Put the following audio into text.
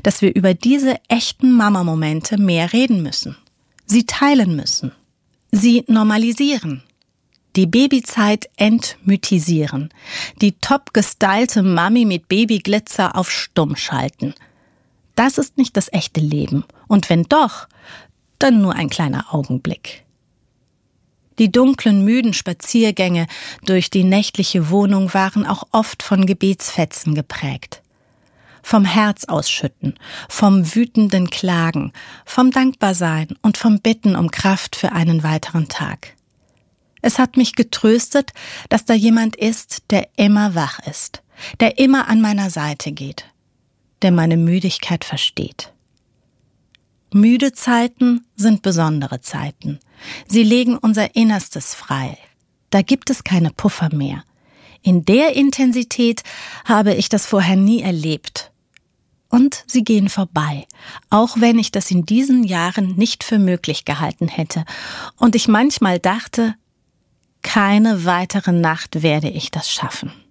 dass wir über diese echten Mama-Momente mehr reden müssen, sie teilen müssen, sie normalisieren, die Babyzeit entmythisieren, die top gestylte Mami mit Babyglitzer auf stumm schalten. Das ist nicht das echte Leben. Und wenn doch, dann nur ein kleiner Augenblick. Die dunklen, müden Spaziergänge durch die nächtliche Wohnung waren auch oft von Gebetsfetzen geprägt. Vom Herz ausschütten, vom wütenden Klagen, vom Dankbarsein und vom Bitten um Kraft für einen weiteren Tag. Es hat mich getröstet, dass da jemand ist, der immer wach ist, der immer an meiner Seite geht, der meine Müdigkeit versteht. Müde Zeiten sind besondere Zeiten. Sie legen unser Innerstes frei. Da gibt es keine Puffer mehr. In der Intensität habe ich das vorher nie erlebt. Und sie gehen vorbei, auch wenn ich das in diesen Jahren nicht für möglich gehalten hätte. Und ich manchmal dachte, keine weitere Nacht werde ich das schaffen.